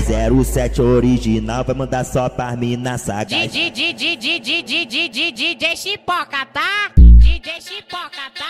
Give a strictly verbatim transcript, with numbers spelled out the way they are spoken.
zero sete original vai mandar só pra mina sagaz. D J Chipoca, tá? D J Chipoca, tá?